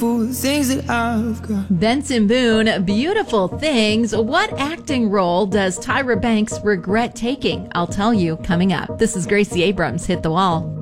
beautiful things that I've got. Benson Boone, Beautiful Things. What acting role does Tyra Banks regret taking? I'll tell you coming up. This is Gracie Abrams, Hit the Wall.